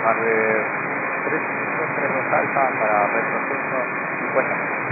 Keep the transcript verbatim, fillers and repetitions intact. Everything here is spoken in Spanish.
Hardware tres cinco tres dos alfa para retroceso cincuenta.